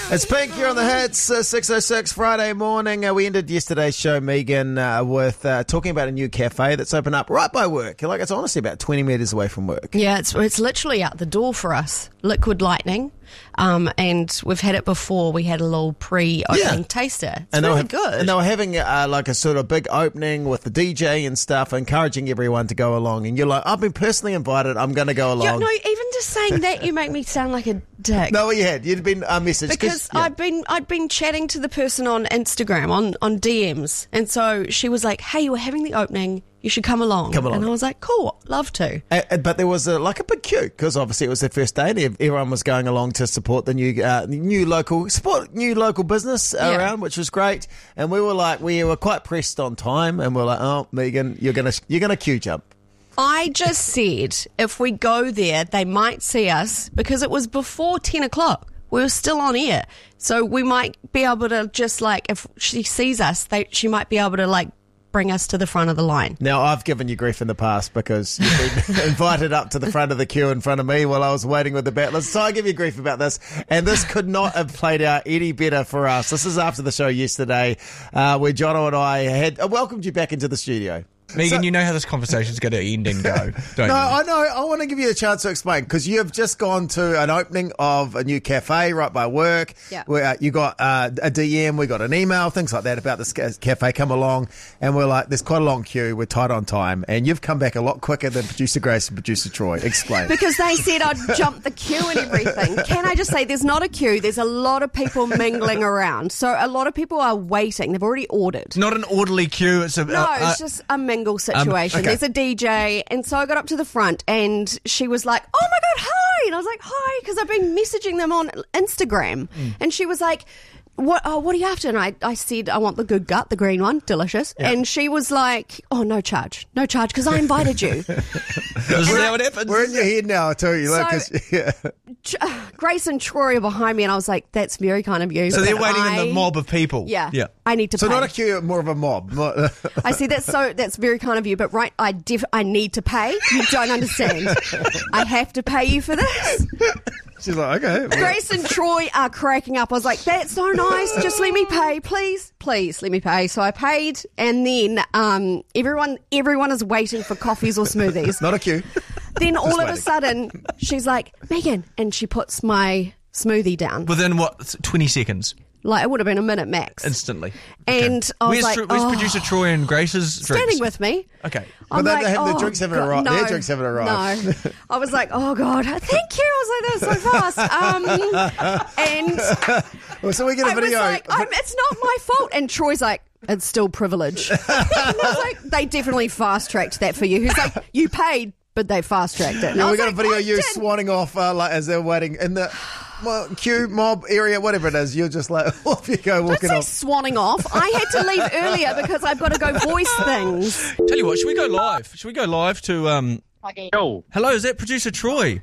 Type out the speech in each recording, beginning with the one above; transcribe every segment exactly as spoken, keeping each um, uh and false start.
It's Pink, you're on the hits, uh, six oh six Friday morning. Uh, we ended yesterday's show, Megan, uh, with uh, talking about a new cafe that's opened up right by work. Like, it's honestly about twenty metres away from work. Yeah, it's it's literally out the door for us. Liquid Lightning. Um, and we've had it before. We had a little pre-opening Yeah. taster. It's And they really were, good. And they were having uh, like a sort of big opening with the D J and stuff, encouraging everyone to go along. And you're like, I've been personally invited. I'm going to go along. Yeah, no, even just saying that, you make me sound like a dick. No, you had. You'd been uh, messaged. Because yeah. I'd been I'd been chatting to the person on Instagram, on, on D Ms, and so she was like, hey, we're having the opening, you should come along. Come along. And I was like, cool, love to. Uh, uh, but there was a, like a big queue because obviously it was their first day and ev- everyone was going along to support the new uh, new local support new local business Yeah. around, which was great. And we were like, we were quite pressed on time, and we're like, oh, Megan, you're gonna you're gonna queue jump. I just said if we go there, they might see us because it was before ten o'clock. We were still on air. So we might be able to just like, if she sees us, they, she might be able to like bring us to the front of the line. Now, I've given you grief in the past because you've been invited up to the front of the queue in front of me while I was waiting with the battlers. So I give you grief about this. And this could not have played out any better for us. This is after the show yesterday uh, where Jono and I had uh, welcomed you back into the studio. Megan, So- you know how this conversation's going to end and go, don't No, you? I know. I want to give you a chance to explain because you have just gone to an opening of a new cafe right by work. Yeah. Where uh, you got uh, a D M, we got an email, things like that about this ca- cafe. Come along, and we're like, there's quite a long queue. We're tight on time, and you've come back a lot quicker than producer Grace and producer Troy. Explain. Because they said I'd jump the queue and everything. Can I just say there's not a queue. There's a lot of people mingling around. So a lot of people are waiting. They've already ordered. It's not an orderly queue. It's a No, uh, uh, it's just a mingle situation. okay. There's a D J, and so I got up to the front, and she was like, "Oh my god, hi!" And I was like, "Hi," because I've been messaging them on Instagram, and she was like, "What? Oh, what are you after?" And I, I said, "I want the good gut, the green one, delicious." Yeah. And she was like, "Oh, no charge, no charge, because I invited you." this is how it happens. We're in your head now, I tell you. Like, So- 'cause- yeah. Ch- Grace and Troy are behind me, and I was like, "That's very kind of you." So they're but waiting I, in the mob of people. Yeah, Yeah. I need to. So pay. not a queue, more of a mob. More- I see that's so that's very kind of you, but right, I def- I need to pay. You don't understand. I have to pay you for this. She's like, okay. well, Grace and Troy are cracking up. I was like, that's so nice. Just let me pay, please, please let me pay. So I paid, and then um, everyone everyone is waiting for coffees or smoothies. Not a queue. Then all of waiting. a sudden, she's like, Megan, and she puts my smoothie down. Within, what, twenty seconds? Like it would have been a minute max. Instantly. And Okay. I was where's like, Tro- where's oh. producer Troy and Grace's Standing drinks? with me. Okay. I'm But they- like, they have- their oh, drinks haven't God, arrived. No, Their drinks haven't arrived. No. I was like, oh, God, thank you. I was like, that's so fast. Um, and Well, so we get a I was video. like, I'm, it's not my fault. And Troy's like, it's still privilege. And I was like, they definitely fast-tracked that for you. He's like, you paid, but they fast-tracked it. And I Yeah, we was got like, a video I of you did. swanning off uh, like as they're waiting in the well, queue, mob area, whatever it is. You're just like, off you go, Don't walking say off. swanning off. I had to leave earlier because I've got to go voice things. Tell you what, should we go live? Should we go live to... Um... Yo, Hello, is that producer Troy?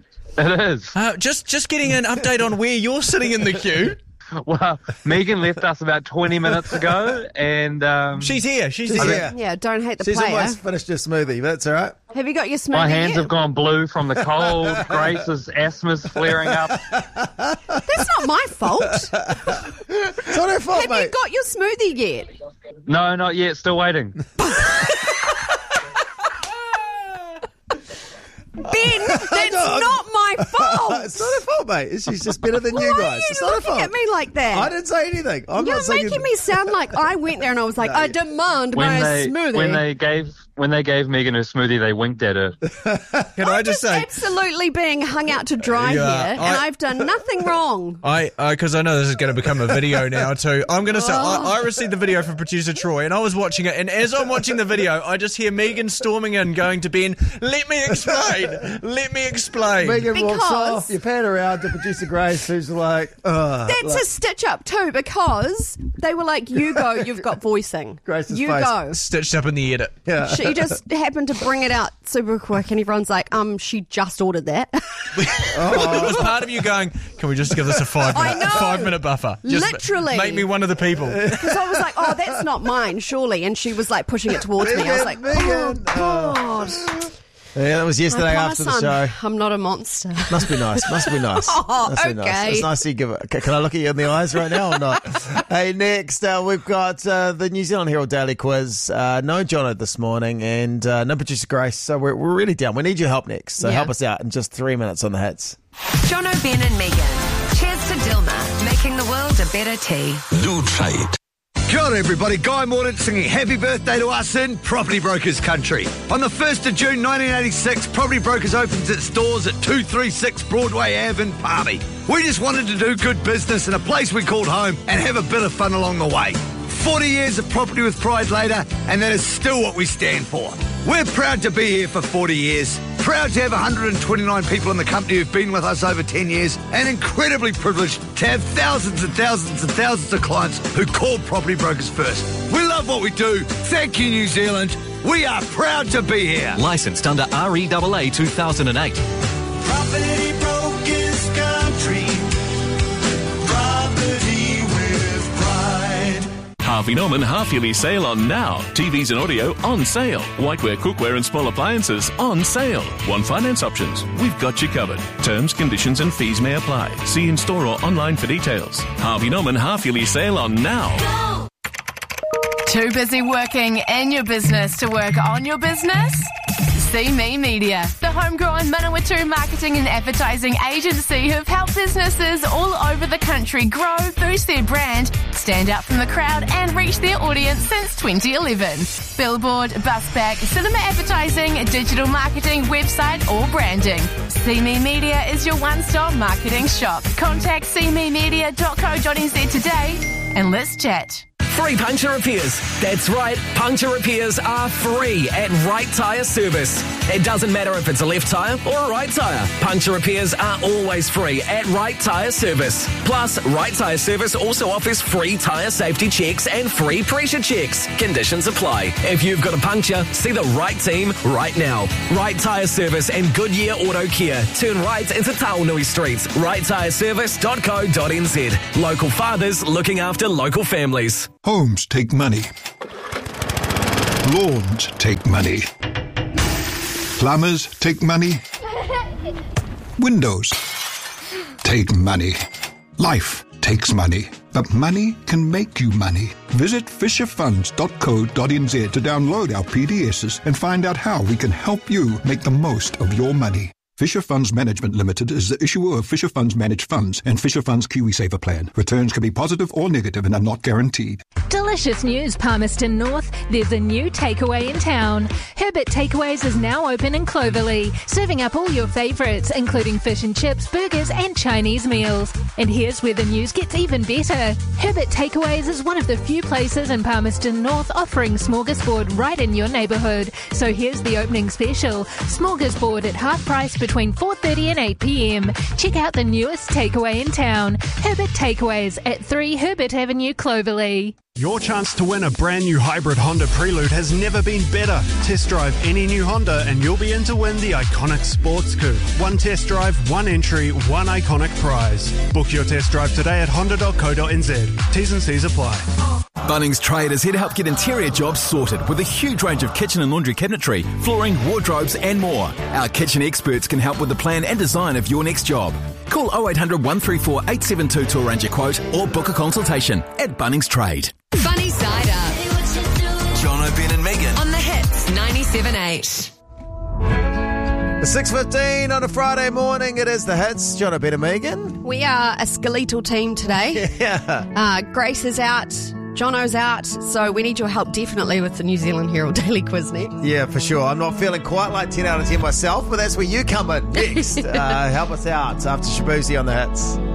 it is. Uh, just, just getting an update on where you're sitting in the queue. Well, Megan left us about twenty minutes ago, and um, She's here. She's, She's here. here. Yeah, don't hate the She's player. almost finished your smoothie, but that's all right. Have you got your smoothie my hands yet? have gone blue from the cold. Grace's asthma's flaring up. That's not my fault. It's not her fault, Have mate. you got your smoothie yet? No, not yet. Still waiting. Ben, that's not my fault. It's not her fault, mate. She's just better than Why you are guys. you It's not her looking fault. at me like that? I didn't say anything. I'm You're not saying making me sound like I went there and I was like, No, I you- demand When my they smoothie. when they gave when they gave Megan her smoothie, they winked at her. Can I I'm just say... absolutely being hung out to dry Yeah, here, and I- I've done nothing wrong. I, because I know this is going to become a video now too. I'm going to say, Oh. I, I received the video from producer Troy and I was watching it, and as I'm watching the video, I just hear Megan storming in going to Ben, let me explain, let me explain. Megan walks Because- off, you pan around to producer Grace, who's like, ugh. That's like, a stitch up too, because they were like, you go, you've got voicing. Grace's you face. go. Stitched up in the edit. yeah. She just happened to bring it out super quick, and everyone's like, um, she just ordered that. It was part of you going, can we just give this a five I minute, know. five minute buffer? Just Literally. Make me one of the people. Because I was like, oh, that's not mine, surely. And she was like pushing it towards me. I was like, Megan, oh, Megan. God. Yeah, that was yesterday I after the promise show. I'm, I'm not a monster. Must be nice. Must be nice. Oh, Must be nice. okay. It's nice to give it. Can I look at you in the eyes right now or not? Hey, next uh, we've got uh, the New Zealand Herald Daily Quiz. Uh, no Jono this morning and uh, no producer Grace. So we're we're really down. We need your help next. So Yeah. help us out in just three minutes on the hits. Jono, Ben and Megan. Cheers to Dilma, making the world a better tea. Blue Trade. Kia ora everybody, Guy Mordaunt singing happy birthday to us in Property Brokers country. On the first of June nineteen eighty-six, Property Brokers opens its doors at two thirty-six Broadway Ave in Palmy. We just wanted to do good business in a place we called home and have a bit of fun along the way. forty years of property with pride later, and that is still what we stand for. We're proud to be here for forty years, proud to have one hundred twenty-nine people in the company who've been with us over ten years, and incredibly privileged to have thousands and thousands and thousands of clients who call Property Brokers first. We love what we do. Thank you, New Zealand. We are proud to be here. Licensed under R E A A two thousand eight. Property Brokers Country. Property with pride. Harvey Norman half-yearly sale on now. T Vs and audio on sale. Whiteware, cookware and small appliances on sale. Want finance options? We've got you covered. Terms, conditions and fees may apply. See in store or online for details. Harvey Norman half-yearly sale on now. Too busy working in your business to work on your business? See Me Media, the homegrown Manawatu marketing and advertising agency who've helped businesses all over the country grow, boost their brand, stand out from the crowd and reach their audience since twenty eleven. Billboard, busback, cinema advertising, digital marketing, website or branding. See Me Media is your one-stop marketing shop. Contact see me media dot co dot n z today and let's chat. Free puncture repairs. That's right, puncture repairs are free at Right Tyre Service. It doesn't matter if it's a left tyre or a right tyre. Puncture repairs are always free at Right Tyre Service. Plus, Right Tyre Service also offers free tyre safety checks and free pressure checks. Conditions apply. If you've got a puncture, see the right team right now. Right Tyre Service and Goodyear Auto Care. Turn right into Taonui Street. right tyre service dot co dot n z. Local fathers looking after local families. Homes take money. Lawns take money. Plumbers take money. Windows take money. Life takes money. But money can make you money. Visit fisher funds dot co dot n z to download our P D Ss and find out how we can help you make the most of your money. Fisher Funds Management Limited is the issuer of Fisher Funds Managed Funds and Fisher Funds KiwiSaver Plan. Returns can be positive or negative and are not guaranteed. Delicious news, Palmerston North. There's a new takeaway in town. Herbert Takeaways is now open in Clovelly, serving up all your favourites, including fish and chips, burgers and Chinese meals. And here's where the news gets even better. Herbert Takeaways is one of the few places in Palmerston North offering smorgasbord right in your neighbourhood. So here's the opening special. Smorgasbord at half price between four thirty and eight p.m. Check out the newest takeaway in town. Herbert Takeaways at three Herbert Avenue, Clovelly. Your chance to win a brand new hybrid Honda Prelude has never been better. Test drive any new Honda and you'll be in to win the iconic sports coupe. One test drive, one entry, one iconic prize. Book your test drive today at honda dot co dot n z. T's and C's apply. Bunnings Trade is here to help get interior jobs sorted with a huge range of kitchen and laundry cabinetry, flooring, wardrobes and more. Our kitchen experts can help with the plan and design of your next job. Call oh eight hundred, one three four, eight seven two to arrange a quote or book a consultation at Bunnings Trade. Funny Side Up. Jono, Ben and Megan. On the hits, ninety-seven eight. six fifteen on a Friday morning, it is the hits. Jono, Ben and Megan. We are a skeletal team today. Yeah. Uh, Grace is out. Jono's out, so we need your help definitely with the New Zealand Herald Daily Quiz next. Yeah, for sure. I'm not feeling quite like ten out of ten myself, but that's where you come in next. uh, help us out after Shabuzi on the hits.